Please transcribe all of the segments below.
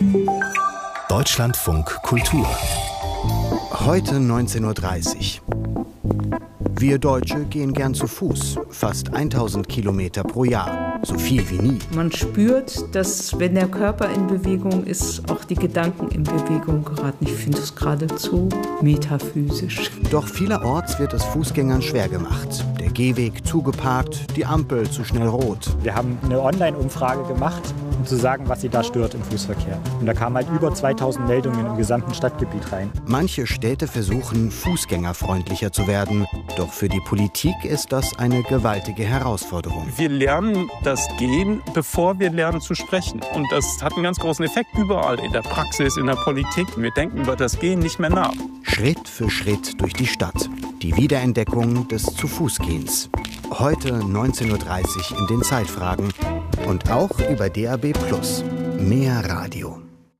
Deutschlandfunk Kultur. Heute 19:30 Uhr. Wir Deutsche gehen gern zu Fuß, fast 1000 Kilometer pro Jahr, so viel wie nie. Man spürt, dass, wenn der Körper in Bewegung ist, auch die Gedanken in Bewegung geraten. Ich finde es geradezu metaphysisch. Doch vielerorts wird es Fußgängern schwer gemacht. Der Gehweg zugeparkt, die Ampel zu schnell rot. Wir haben eine Online-Umfrage gemacht, um zu sagen, was sie da stört im Fußverkehr. Und da kamen halt über 2000 Meldungen im gesamten Stadtgebiet rein. Manche Städte versuchen, fußgängerfreundlicher zu werden. Doch für die Politik ist das eine gewaltige Herausforderung. Wir lernen das Gehen, bevor wir lernen zu sprechen. Und das hat einen ganz großen Effekt überall, in der Praxis, in der Politik. Wir denken über das Gehen nicht mehr nach. Schritt für Schritt durch die Stadt. Die Wiederentdeckung des Zu-Fuß-Gehens. Heute 19:30 Uhr in den Zeitfragen. Und auch über DAB+. Mehr Radio.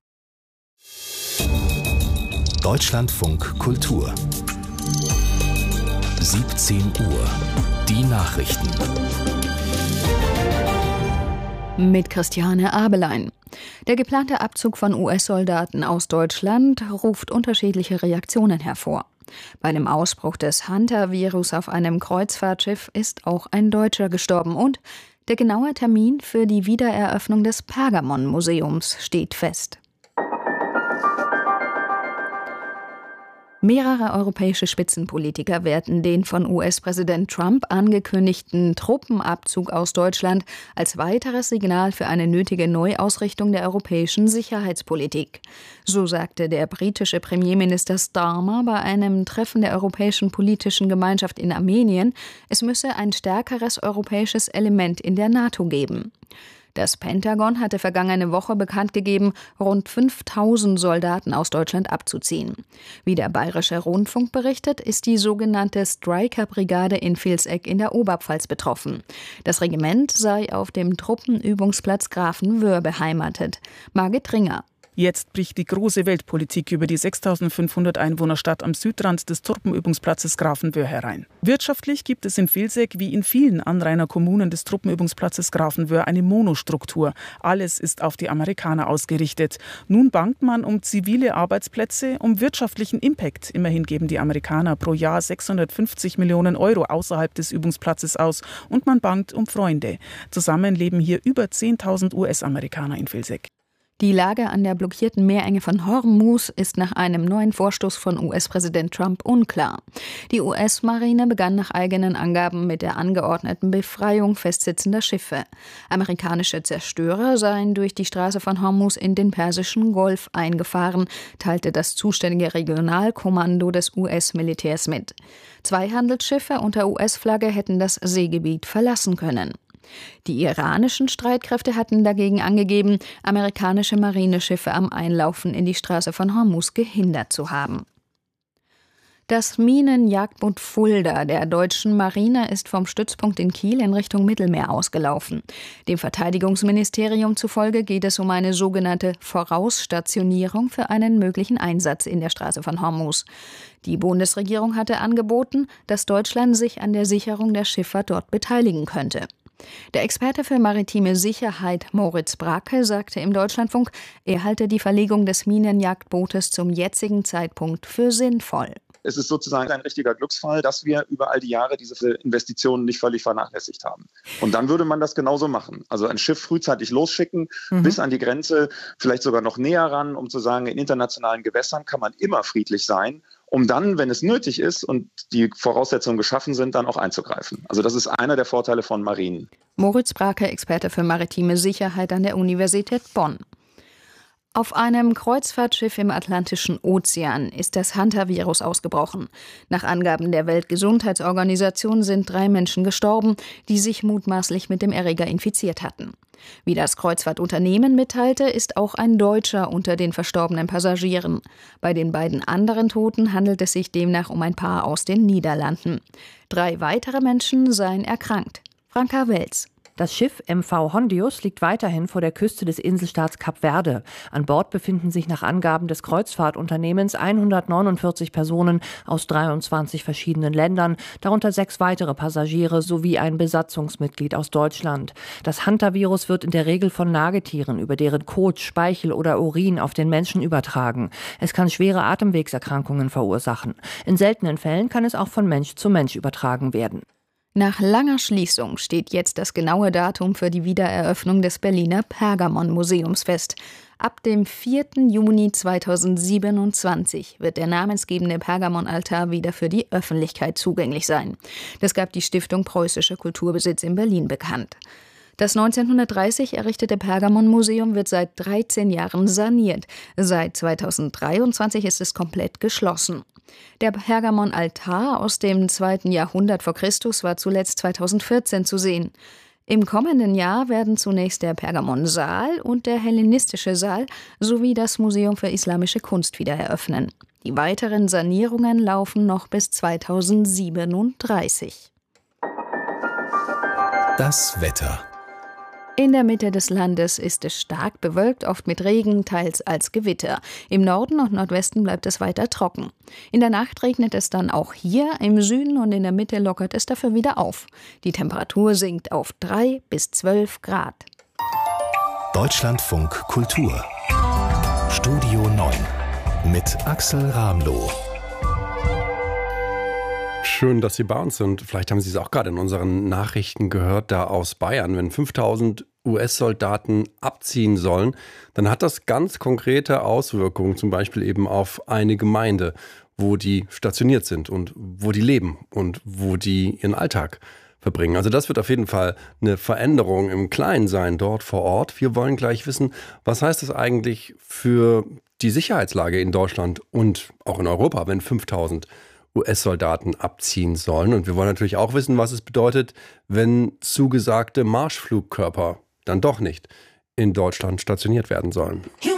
Deutschlandfunk Kultur. 17 Uhr. Die Nachrichten. Mit Christiane Abelein. Der geplante Abzug von US-Soldaten aus Deutschland ruft unterschiedliche Reaktionen hervor. Bei dem Ausbruch des Hunter-Virus auf einem Kreuzfahrtschiff ist auch ein Deutscher gestorben und der genaue Termin für die Wiedereröffnung des Pergamon-Museums steht fest. Mehrere europäische Spitzenpolitiker werten den von US-Präsident Trump angekündigten Truppenabzug aus Deutschland als weiteres Signal für eine nötige Neuausrichtung der europäischen Sicherheitspolitik. So sagte der britische Premierminister Starmer bei einem Treffen der Europäischen Politischen Gemeinschaft in Armenien, es müsse ein stärkeres europäisches Element in der NATO geben. Das Pentagon hatte vergangene Woche bekannt gegeben, rund 5000 Soldaten aus Deutschland abzuziehen. Wie der Bayerische Rundfunk berichtet, ist die sogenannte Stryker-Brigade in Vilseck in der Oberpfalz betroffen. Das Regiment sei auf dem Truppenübungsplatz Grafenwöhr beheimatet. Margit Ringer. Jetzt bricht die große Weltpolitik über die 6500 Einwohnerstadt am Südrand des Truppenübungsplatzes Grafenwöhr herein. Wirtschaftlich gibt es in Vilseck wie in vielen Anrainerkommunen des Truppenübungsplatzes Grafenwöhr eine Monostruktur. Alles ist auf die Amerikaner ausgerichtet. Nun bangt man um zivile Arbeitsplätze, um wirtschaftlichen Impact. Immerhin geben die Amerikaner pro Jahr 650 Millionen Euro außerhalb des Übungsplatzes aus. Und man bangt um Freunde. Zusammen leben hier über 10.000 US-Amerikaner in Vilseck. Die Lage an der blockierten Meerenge von Hormuz ist nach einem neuen Vorstoß von US-Präsident Trump unklar. Die US-Marine begann nach eigenen Angaben mit der angeordneten Befreiung festsitzender Schiffe. Amerikanische Zerstörer seien durch die Straße von Hormuz in den Persischen Golf eingefahren, teilte das zuständige Regionalkommando des US-Militärs mit. 2 Handelsschiffe unter US-Flagge hätten das Seegebiet verlassen können. Die iranischen Streitkräfte hatten dagegen angegeben, amerikanische Marineschiffe am Einlaufen in die Straße von Hormuz gehindert zu haben. Das Minenjagdboot Fulda der deutschen Marine ist vom Stützpunkt in Kiel in Richtung Mittelmeer ausgelaufen. Dem Verteidigungsministerium zufolge geht es um eine sogenannte Vorausstationierung für einen möglichen Einsatz in der Straße von Hormuz. Die Bundesregierung hatte angeboten, dass Deutschland sich an der Sicherung der Schifffahrt dort beteiligen könnte. Der Experte für maritime Sicherheit Moritz Brake sagte im Deutschlandfunk, er halte die Verlegung des Minenjagdbootes zum jetzigen Zeitpunkt für sinnvoll. Es ist sozusagen ein richtiger Glücksfall, dass wir über all die Jahre diese Investitionen nicht völlig vernachlässigt haben. Und dann würde man das genauso machen. Also ein Schiff frühzeitig losschicken, bis an die Grenze, vielleicht sogar noch näher ran, um zu sagen, in internationalen Gewässern kann man immer friedlich sein, um dann, wenn es nötig ist und die Voraussetzungen geschaffen sind, dann auch einzugreifen. Also das ist einer der Vorteile von Marinen. Moritz Brake, Experte für maritime Sicherheit an der Universität Bonn. Auf einem Kreuzfahrtschiff im Atlantischen Ozean ist das Hunter-Virus ausgebrochen. Nach Angaben der Weltgesundheitsorganisation sind 3 Menschen gestorben, die sich mutmaßlich mit dem Erreger infiziert hatten. Wie das Kreuzfahrtunternehmen mitteilte, ist auch ein Deutscher unter den verstorbenen Passagieren. Bei den beiden anderen Toten handelt es sich demnach um ein Paar aus den Niederlanden. 3 weitere Menschen seien erkrankt. Franka Welz. Das Schiff MV Hondius liegt weiterhin vor der Küste des Inselstaats Kap Verde. An Bord befinden sich nach Angaben des Kreuzfahrtunternehmens 149 Personen aus 23 verschiedenen Ländern, darunter 6 weitere Passagiere sowie ein Besatzungsmitglied aus Deutschland. Das Hantavirus wird in der Regel von Nagetieren über deren Kot, Speichel oder Urin auf den Menschen übertragen. Es kann schwere Atemwegserkrankungen verursachen. In seltenen Fällen kann es auch von Mensch zu Mensch übertragen werden. Nach langer Schließung steht jetzt das genaue Datum für die Wiedereröffnung des Berliner Pergamon-Museums fest. Ab dem 4. Juni 2027 wird der namensgebende Pergamon-Altar wieder für die Öffentlichkeit zugänglich sein. Das gab die Stiftung Preußischer Kulturbesitz in Berlin bekannt. Das 1930 errichtete Pergamon-Museum wird seit 13 Jahren saniert. Seit 2023 ist es komplett geschlossen. Der Pergamon-Altar aus dem 2. Jahrhundert vor Christus war zuletzt 2014 zu sehen. Im kommenden Jahr werden zunächst der Pergamon-Saal und der hellenistische Saal sowie das Museum für islamische Kunst wieder eröffnen. Die weiteren Sanierungen laufen noch bis 2037. Das Wetter. In der Mitte des Landes ist es stark bewölkt, oft mit Regen, teils als Gewitter. Im Norden und Nordwesten bleibt es weiter trocken. In der Nacht regnet es dann auch hier, im Süden und in der Mitte lockert es dafür wieder auf. Die Temperatur sinkt auf 3 bis 12 Grad. Deutschlandfunk Kultur. Studio 9 mit Axel Ramloh. Schön, dass Sie bei uns sind. Vielleicht haben Sie es auch gerade in unseren Nachrichten gehört, da aus Bayern. Wenn 5000 US-Soldaten abziehen sollen, dann hat das ganz konkrete Auswirkungen, zum Beispiel eben auf eine Gemeinde, wo die stationiert sind und wo die leben und wo die ihren Alltag verbringen. Also das wird auf jeden Fall eine Veränderung im Kleinen sein dort vor Ort. Wir wollen gleich wissen, was heißt das eigentlich für die Sicherheitslage in Deutschland und auch in Europa, wenn 5000 US-Soldaten abziehen sollen. Und wir wollen natürlich auch wissen, was es bedeutet, wenn zugesagte Marschflugkörper dann doch nicht in Deutschland stationiert werden sollen.